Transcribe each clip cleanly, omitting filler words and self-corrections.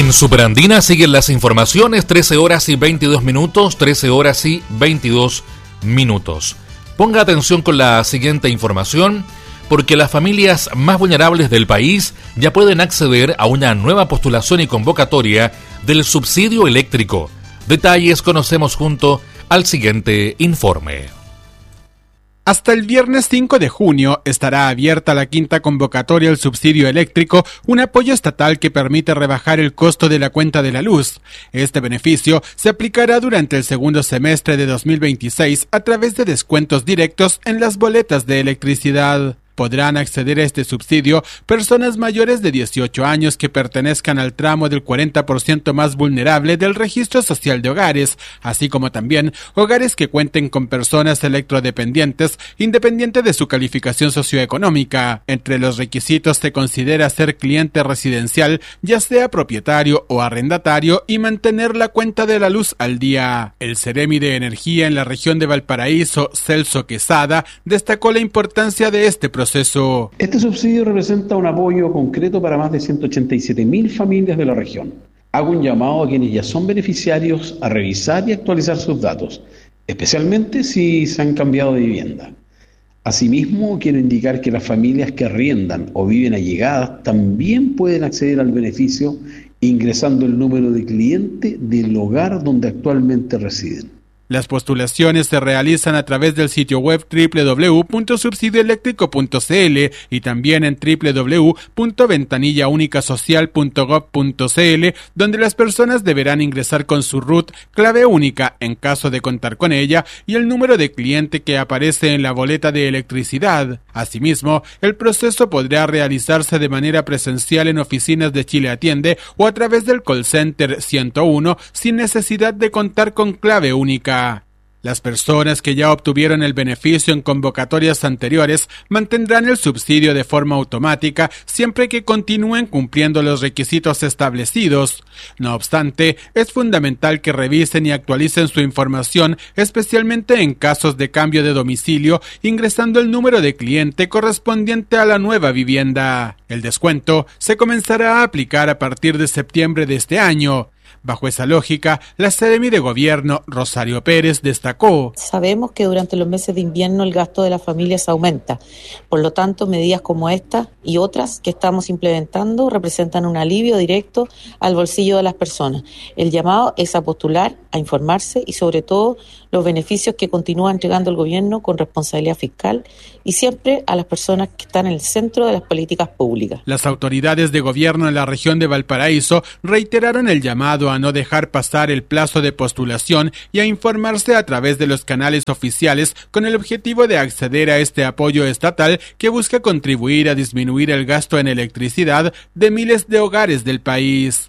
En Superandina siguen las informaciones, 13 horas y 22 minutos, 13 horas y 22 minutos. Ponga atención con la siguiente información, porque las familias más vulnerables del país ya pueden acceder a una nueva postulación y convocatoria del subsidio eléctrico. Detalles conocemos junto al siguiente informe. Hasta el viernes 5 de junio estará abierta la quinta convocatoria al subsidio eléctrico, un apoyo estatal que permite rebajar el costo de la cuenta de la luz. Este beneficio se aplicará durante el segundo semestre de 2026 a través de descuentos directos en las boletas de electricidad. Podrán acceder a este subsidio personas mayores de 18 años que pertenezcan al tramo del 40% más vulnerable del Registro Social de Hogares, así como también hogares que cuenten con personas electrodependientes, independiente de su calificación socioeconómica. Entre los requisitos se considera ser cliente residencial, ya sea propietario o arrendatario, y mantener la cuenta de la luz al día. El Seremi de Energía en la región de Valparaíso, Celso Quesada, destacó la importancia de este proceso. Este subsidio representa un apoyo concreto para más de 187.000 familias de la región. Hago un llamado a quienes ya son beneficiarios a revisar y actualizar sus datos, especialmente si se han cambiado de vivienda. Asimismo, quiero indicar que las familias que arriendan o viven allegadas también pueden acceder al beneficio ingresando el número de cliente del hogar donde actualmente residen. Las postulaciones se realizan a través del sitio web www.subsidioeléctrico.cl y también en www.ventanillaúnicasocial.gov.cl, donde las personas deberán ingresar con su RUT, clave única en caso de contar con ella, y el número de cliente que aparece en la boleta de electricidad. Asimismo, el proceso podrá realizarse de manera presencial en oficinas de Chile Atiende o a través del call center 101 sin necesidad de contar con clave única. Las personas que ya obtuvieron el beneficio en convocatorias anteriores mantendrán el subsidio de forma automática siempre que continúen cumpliendo los requisitos establecidos. No obstante, es fundamental que revisen y actualicen su información, especialmente en casos de cambio de domicilio, ingresando el número de cliente correspondiente a la nueva vivienda. El descuento se comenzará a aplicar a partir de septiembre de este año. Bajo esa lógica, la Seremi de Gobierno, Rosario Pérez, destacó: sabemos que durante los meses de invierno el gasto de las familias aumenta. Por lo tanto, medidas como esta y otras que estamos implementando representan un alivio directo al bolsillo de las personas. El llamado es a postular, a informarse y sobre todo los beneficios que continúa entregando el gobierno con responsabilidad fiscal y siempre a las personas que están en el centro de las políticas públicas. Las autoridades de gobierno en la región de Valparaíso reiteraron el llamado a no dejar pasar el plazo de postulación y a informarse a través de los canales oficiales con el objetivo de acceder a este apoyo estatal que busca contribuir a disminuir el gasto en electricidad de miles de hogares del país.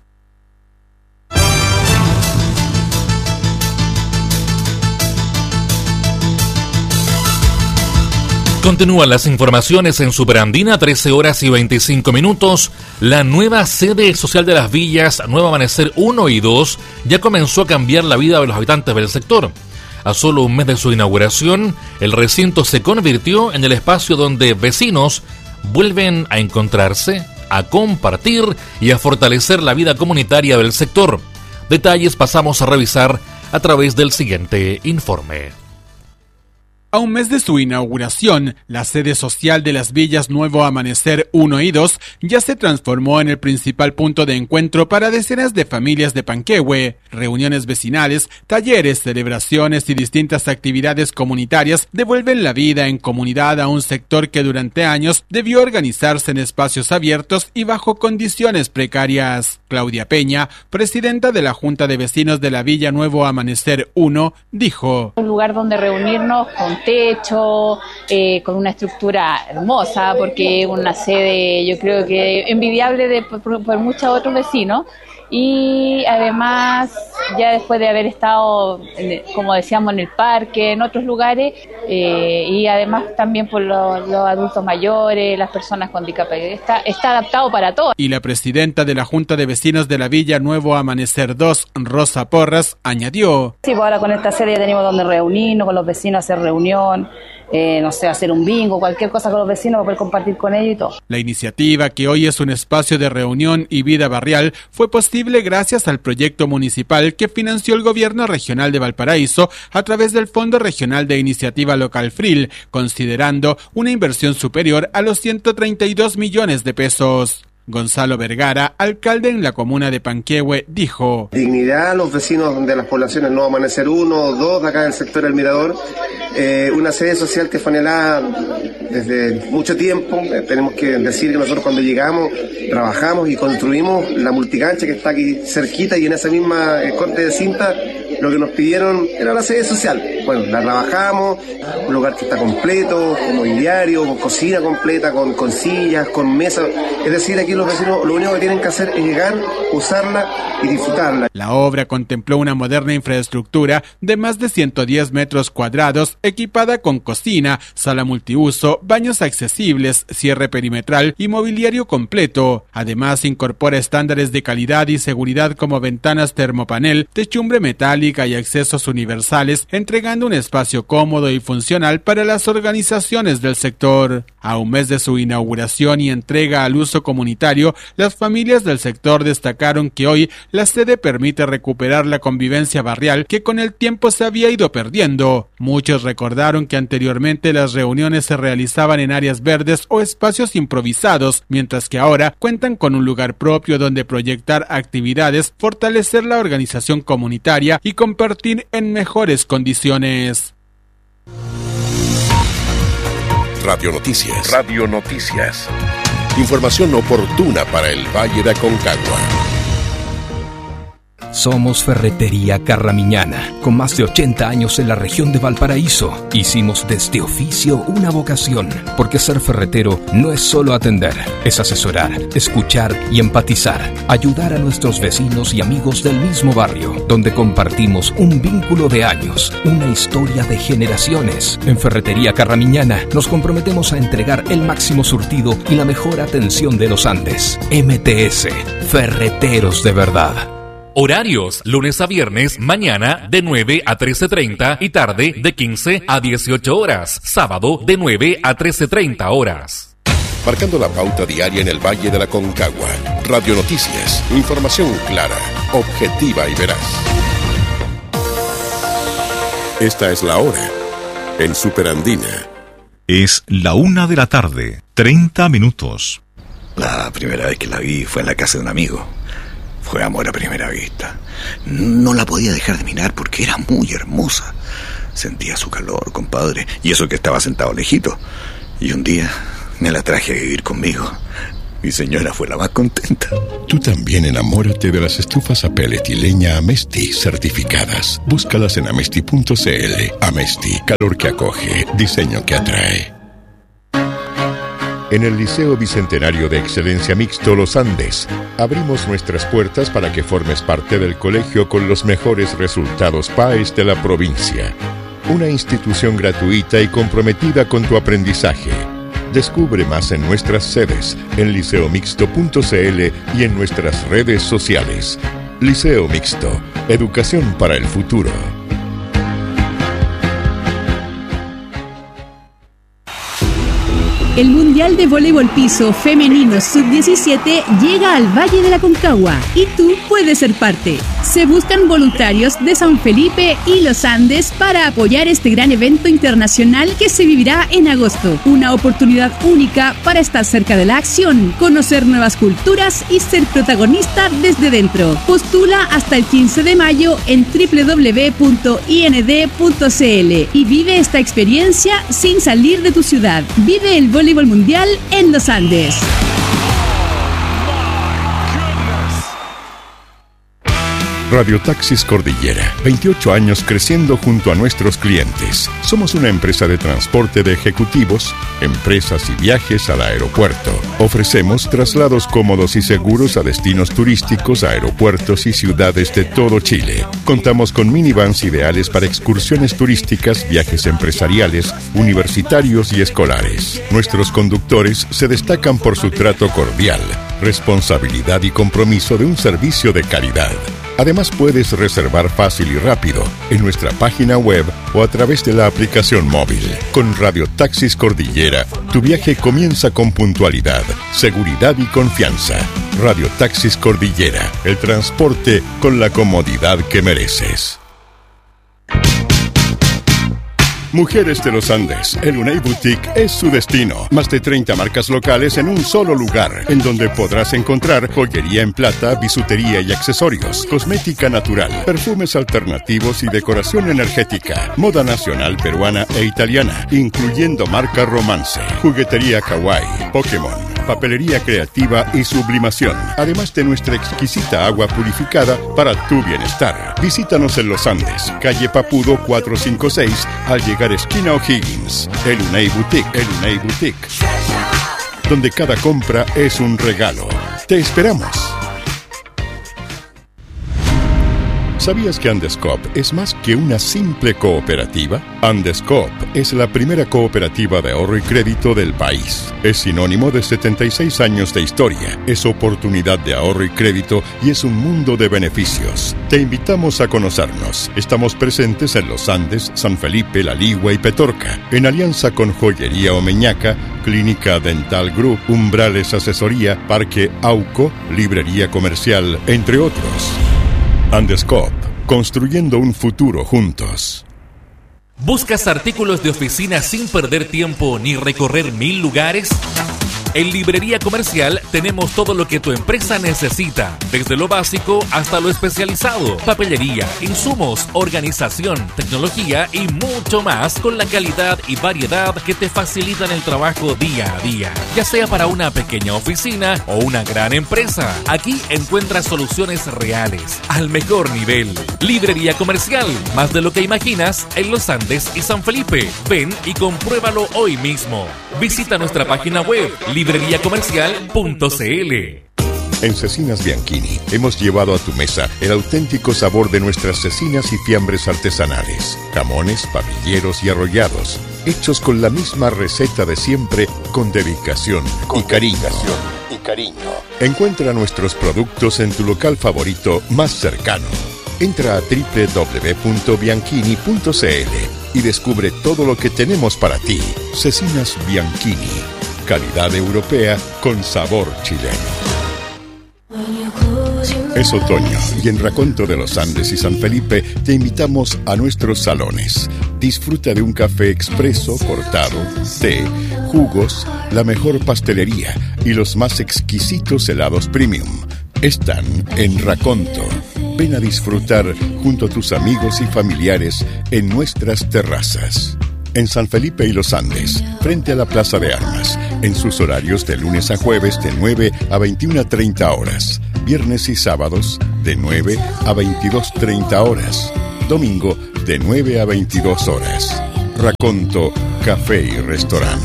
Continúan las informaciones en Superandina, 13 horas y 25 minutos. La nueva sede social de las villas Nuevo Amanecer 1 y 2 ya comenzó a cambiar la vida de los habitantes del sector. A solo un mes de su inauguración, el recinto se convirtió en el espacio donde vecinos vuelven a encontrarse, a compartir y a fortalecer la vida comunitaria del sector. Detalles pasamos a revisar a través del siguiente informe. A un mes de su inauguración, la sede social de las villas Nuevo Amanecer 1 y 2 ya se transformó en el principal punto de encuentro para decenas de familias de Panquehue. Reuniones vecinales, talleres, celebraciones y distintas actividades comunitarias devuelven la vida en comunidad a un sector que durante años debió organizarse en espacios abiertos y bajo condiciones precarias. Claudia Peña, presidenta de la Junta de Vecinos de la Villa Nuevo Amanecer 1, dijo: un lugar donde reunirnos con techo, con una estructura hermosa, porque una sede yo creo que envidiable por muchos otros vecinos, y además ya después de haber estado, como decíamos, en el parque, en otros lugares, y además también por los adultos mayores, las personas con discapacidad, está adaptado para todos. Y la presidenta de la Junta de Vecinos de la Villa Nuevo Amanecer 2, Rosa Porras, añadió: sí, pues ahora con esta sede ya tenemos donde reunirnos, con los vecinos hacer reunión, hacer un bingo, cualquier cosa con los vecinos para poder compartir con ellos y todo. La iniciativa, que hoy es un espacio de reunión y vida barrial, fue posible gracias al proyecto municipal que financió el Gobierno Regional de Valparaíso a través del Fondo Regional de Iniciativa Local FRIL, considerando una inversión superior a los 132 millones de pesos. Gonzalo Vergara, alcalde en la comuna de Panquehue, dijo: dignidad a los vecinos de las poblaciones, no Amanecer 1 o 2 de acá del sector del Mirador, una sede social que fue anhelada desde mucho tiempo. Tenemos que decir que nosotros cuando llegamos trabajamos y construimos la multicancha que está aquí cerquita, y en esa misma corte de cinta lo que nos pidieron era la sede social. Bueno, la trabajamos, un lugar que está completo, con mobiliario, con cocina completa, con sillas, con mesas. Es decir, aquí los vecinos lo único que tienen que hacer es llegar, usarla y disfrutarla. La obra contempló una moderna infraestructura de más de 110 metros cuadrados, equipada con cocina, sala multiuso, baños accesibles, cierre perimetral y mobiliario completo. Además, incorpora estándares de calidad y seguridad como ventanas termopanel, techumbre metálica y accesos universales, entregando un espacio cómodo y funcional para las organizaciones del sector. A un mes de su inauguración y entrega al uso comunitario, las familias del sector destacaron que hoy la sede permite recuperar la convivencia barrial que con el tiempo se había ido perdiendo. Muchos recordaron que anteriormente las reuniones se realizaban en áreas verdes o espacios improvisados, mientras que ahora cuentan con un lugar propio donde proyectar actividades, fortalecer la organización comunitaria y compartir en mejores condiciones. Radio Noticias. Radio Noticias. Información oportuna para el Valle de Aconcagua. Somos Ferretería Carramiñana, con más de 80 años en la región de Valparaíso. Hicimos de este oficio una vocación, porque ser ferretero no es solo atender, es asesorar, escuchar y empatizar, ayudar a nuestros vecinos y amigos del mismo barrio, donde compartimos un vínculo de años, una historia de generaciones. En Ferretería Carramiñana nos comprometemos a entregar el máximo surtido y la mejor atención de los Andes. MTS, Ferreteros de verdad. Horarios, lunes a viernes, mañana de 9 a 13:30 y tarde de 15 a 18 horas. Sábado de 9 a 13:30 horas. Marcando la pauta diaria en el Valle de la Aconcagua. Radio Noticias, información clara, objetiva y veraz. Esta es la hora en Superandina. Es la 1:30 p.m. La primera vez que la vi fue en la casa de un amigo. Fue amor a primera vista. No la podía dejar de mirar porque era muy hermosa. Sentía su calor, compadre, y eso que estaba sentado lejito. Y un día me la traje a vivir conmigo. Mi señora fue la más contenta. Tú también enamórate de las estufas a pellet y leña Amesti certificadas. Búscalas en amesti.cl. Amesti, calor que acoge, diseño que atrae. En el Liceo Bicentenario de Excelencia Mixto Los Andes, abrimos nuestras puertas para que formes parte del colegio con los mejores resultados PAES de la provincia. Una institución gratuita y comprometida con tu aprendizaje. Descubre más en nuestras sedes, en liceomixto.cl y en nuestras redes sociales. Liceo Mixto, educación para el futuro. El Mundial de Voleibol Piso Femenino Sub-17 llega al Valle de la Aconcagua y tú puedes ser parte. Se buscan voluntarios de San Felipe y Los Andes para apoyar este gran evento internacional que se vivirá en agosto. Una oportunidad única para estar cerca de la acción, conocer nuevas culturas y ser protagonista desde dentro. Postula hasta el 15 de mayo en www.ind.cl y vive esta experiencia sin salir de tu ciudad. Vive el voleibol mundial en Los Andes. Radio Taxis Cordillera, 28 años creciendo junto a nuestros clientes. Somos una empresa de transporte de ejecutivos, empresas y viajes al aeropuerto. Ofrecemos traslados cómodos y seguros a destinos turísticos, aeropuertos y ciudades de todo Chile. Contamos con minivans ideales para excursiones turísticas, viajes empresariales, universitarios y escolares. Nuestros conductores se destacan por su trato cordial, responsabilidad y compromiso de un servicio de calidad. Además, puedes reservar fácil y rápido en nuestra página web o a través de la aplicación móvil. Con Radio Taxis Cordillera, tu viaje comienza con puntualidad, seguridad y confianza. Radio Taxis Cordillera, el transporte con la comodidad que mereces. Mujeres de los Andes, el Unay Boutique es su destino. Más de 30 marcas locales en un solo lugar, en donde podrás encontrar joyería en plata, bisutería y accesorios, cosmética natural, perfumes alternativos y decoración energética, moda nacional peruana e italiana, incluyendo marca Romance, juguetería kawaii, Pokémon, papelería creativa y sublimación, además de nuestra exquisita agua purificada para tu bienestar. Visítanos en Los Andes, calle Papudo 456, al llegar esquina O'Higgins. El Unay Boutique, donde cada compra es un regalo. Te esperamos. ¿Sabías que Andescoop es más que una simple cooperativa? Andescoop es la primera cooperativa de ahorro y crédito del país. Es sinónimo de 76 años de historia, es oportunidad de ahorro y crédito y es un mundo de beneficios. Te invitamos a conocernos. Estamos presentes en Los Andes, San Felipe, La Ligua y Petorca, en alianza con Joyería Omeñaca, Clínica Dental Group, Umbrales Asesoría, Parque Auco, Librería Comercial, entre otros. Andescoop, construyendo un futuro juntos. ¿Buscas artículos de oficina sin perder tiempo ni recorrer 1000 lugares? En Librería Comercial tenemos todo lo que tu empresa necesita, desde lo básico hasta lo especializado, papelería, insumos, organización, tecnología y mucho más, con la calidad y variedad que te facilitan el trabajo día a día. Ya sea para una pequeña oficina o una gran empresa, aquí encuentras soluciones reales, al mejor nivel. Librería Comercial, más de lo que imaginas, en Los Andes y San Felipe. Ven y compruébalo hoy mismo. Visita nuestra página web, libreriacomercial.cl. En Cecinas Bianchini hemos llevado a tu mesa el auténtico sabor de nuestras cecinas y fiambres artesanales, jamones, papilleros y arrollados, hechos con la misma receta de siempre, con dedicación y cariño. Encuentra nuestros productos en tu local favorito más cercano. Entra a www.bianchini.cl y descubre todo lo que tenemos para ti. Cecinas Bianchini, calidad europea con sabor chileno. Es otoño y en Raconto de los Andes y San Felipe te invitamos a nuestros salones. Disfruta de un café expreso, cortado, té, jugos, la mejor pastelería y los más exquisitos helados premium. Están en Raconto. Ven a disfrutar junto a tus amigos y familiares en nuestras terrazas. En San Felipe y Los Andes, frente a la Plaza de Armas, en sus horarios de lunes a jueves de 9 a 21:30 horas, viernes y sábados de 9 a 22:30 horas, domingo de 9 a 22 horas. Raconto, café y restaurante.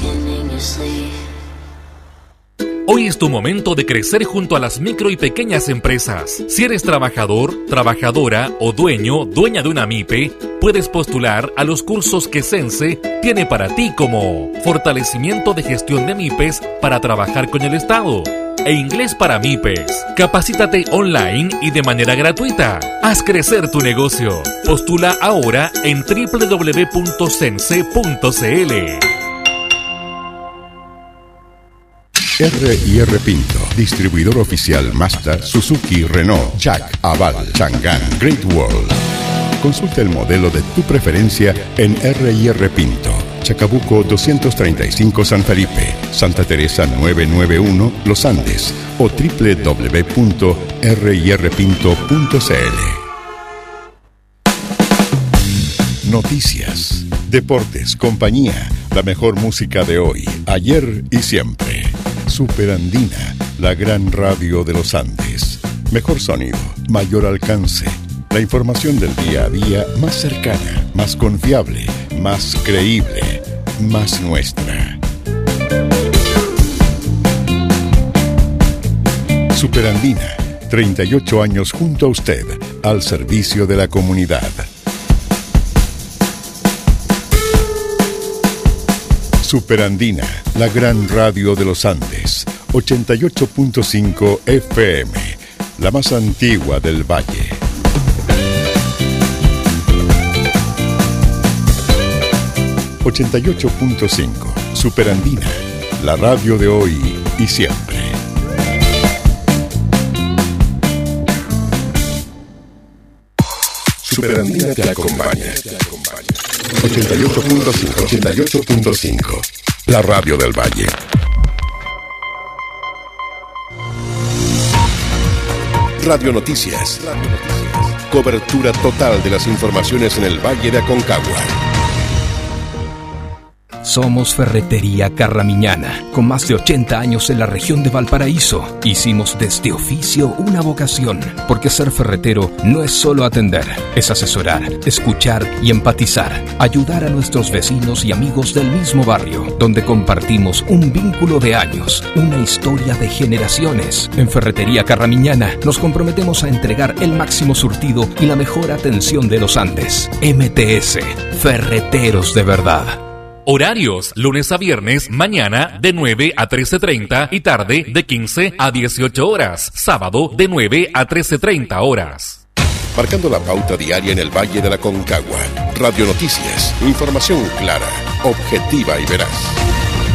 Hoy es tu momento de crecer junto a las micro y pequeñas empresas. Si eres trabajador, trabajadora o dueña de una MIPE, puedes postular a los cursos que Sense tiene para ti, como fortalecimiento de gestión de MIPES para trabajar con el Estado e inglés para MIPES. Capacítate online y de manera gratuita. Haz crecer tu negocio. Postula ahora en www.sense.cl. R&R Pinto, distribuidor oficial Mazda, Suzuki, Renault, Jack, Aval, Chang'an, Great Wall. Consulta el modelo de tu preferencia en R&R Pinto, Chacabuco 235 San Felipe, Santa Teresa 991 Los Andes o www.rirpinto.cl. Noticias, deportes, compañía, la mejor música de hoy, ayer y siempre. Superandina, la gran radio de los Andes. Mejor sonido, mayor alcance. La información del día a día más cercana, más confiable, más creíble, más nuestra. Superandina, 38 años junto a usted, al servicio de la comunidad. Superandina, la gran radio de los Andes, 88.5 FM, la más antigua del valle. 88.5 Superandina, la radio de hoy y siempre. Superandina te acompaña. 88.5, la radio del Valle. Radio Noticias. Cobertura total de las informaciones en el Valle de Aconcagua. Somos Ferretería Carramiñana, con más de 80 años en la región de Valparaíso. Hicimos de este oficio una vocación, porque ser ferretero no es solo atender, es asesorar, escuchar y empatizar, ayudar a nuestros vecinos y amigos del mismo barrio, donde compartimos un vínculo de años, una historia de generaciones. En Ferretería Carramiñana nos comprometemos a entregar el máximo surtido y la mejor atención de los Andes. MTS, Ferreteros de verdad. Horarios, lunes a viernes, mañana de 9 a 13:30 y tarde de 15 a 18 horas. Sábado de 9 a 13:30 horas. Marcando la pauta diaria en el Valle de la Aconcagua. Radio Noticias, información clara, objetiva y veraz.